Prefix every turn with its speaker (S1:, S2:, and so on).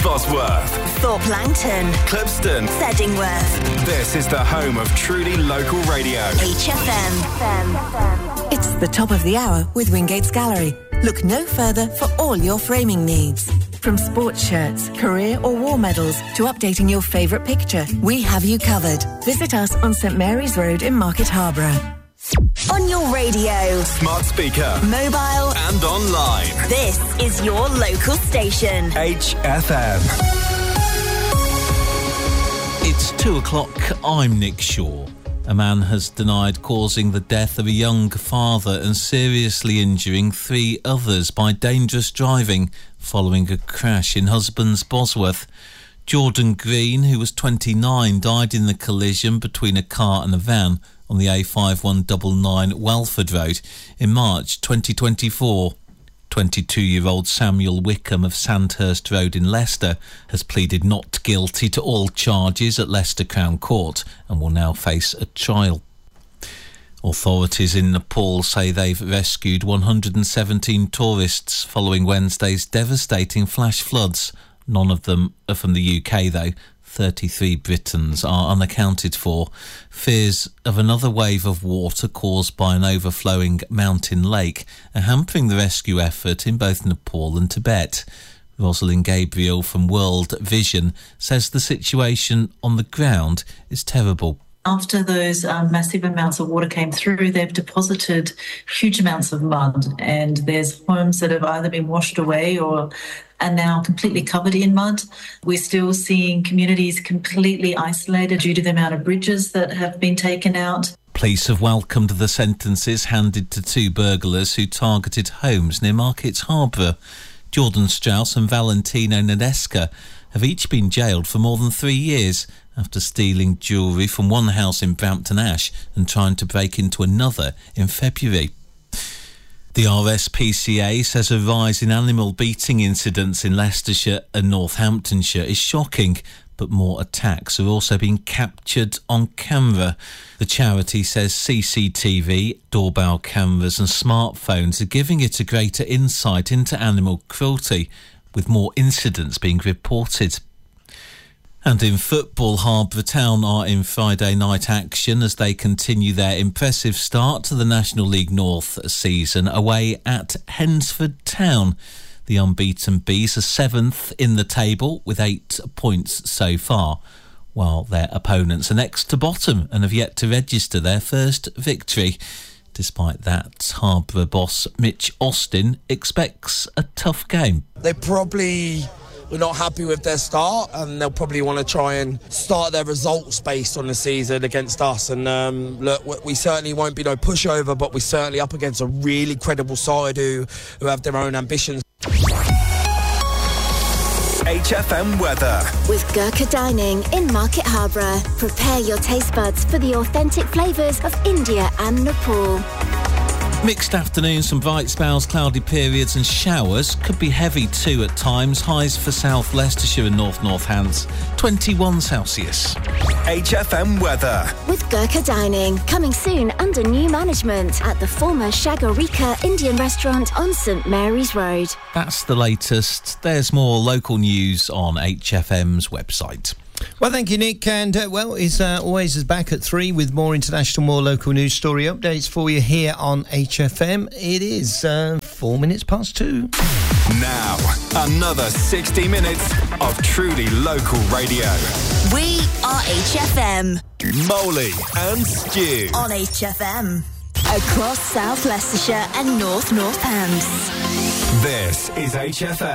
S1: Bosworth,
S2: Thorpe Langton,
S1: Clipston,
S2: Seddingworth.
S1: This is the home of truly local radio.
S2: HFM.
S3: It's the top of the hour with Wingate's Gallery. Look no further for all your framing needs. From sports shirts, career or war medals to updating your favourite picture, we have you covered. Visit us on St Mary's Road in Market Harborough.
S2: On your radio,
S1: Smart speaker,
S2: mobile
S1: and online.
S2: This is your local station.
S1: HFM.
S4: It's 2 o'clock. I'm Nick Shaw. A man has denied causing the death of a young father and seriously injuring 3 others by dangerous driving following a crash in Husbands, Bosworth. Jordan Green, who was 29, died in the collision between a car and a van on the A5199 Welford Road in March 2024. 22-year-old Samuel Wickham of Sandhurst Road in Leicester has pleaded not guilty to all charges at Leicester Crown Court and will now face a trial. Authorities in Nepal say they've rescued 117 tourists following Wednesday's devastating flash floods. None of them are from the UK, though. 33 Britons are unaccounted for. Fears of another wave of water caused by an overflowing mountain lake are hampering the rescue effort in both Nepal and Tibet. Rosalind Gabriel from World Vision says the situation on the ground is terrible.
S5: After those massive amounts of water came through, they've deposited huge amounts of mud, and there's homes that have either been washed away or are now completely covered in mud. We're still seeing communities completely isolated due to the amount of bridges that have been taken out.
S4: Police have welcomed the sentences handed to 2 burglars who targeted homes near Market Harborough. Jordan Strauss and Valentino Nadeska have each been jailed for more than 3 years after stealing jewellery from one house in Brampton Ash and trying to break into another in February. The RSPCA says a rise in animal beating incidents in Leicestershire and Northamptonshire is shocking, but more attacks are also being captured on camera. The charity says CCTV, doorbell cameras and smartphones are giving it a greater insight into animal cruelty, with more incidents being reported. And in football, Harborough Town are in Friday night action as they continue their impressive start to the National League North season away at Hensford Town. The unbeaten Bees are 7th in the table with 8 points so far, while their opponents are next to bottom and have yet to register their first victory. Despite that, Harborough boss Mitch Austin expects a tough game.
S6: They probably were not happy with their start, and they'll probably want to try and start their results based on the season against us. And look, we certainly won't be no pushover, but we're certainly up against a really credible side who have their own ambitions.
S1: HFM weather.
S2: With Gurkha Dining in Market Harborough. Prepare your taste buds for the authentic flavours of India and Nepal.
S4: Mixed afternoons, some bright spells, cloudy periods and showers. Could be heavy too at times. Highs for South Leicestershire and North Northants, 21 Celsius.
S1: HFM weather.
S2: With Gurkha Dining, coming soon under new management at the former Shagarika Indian restaurant on St Mary's Road.
S4: That's the latest. There's more local news on HFM's website.
S7: Well, thank you, Nick. And, he's always is back at 3 with more international, more local news story updates for you here on HFM. It is 4 minutes past 2.
S1: Now, another 60 minutes of truly local radio.
S2: We are HFM.
S1: Molly and Stu.
S2: On HFM. Across South Leicestershire and North Northants.
S1: This is HFM.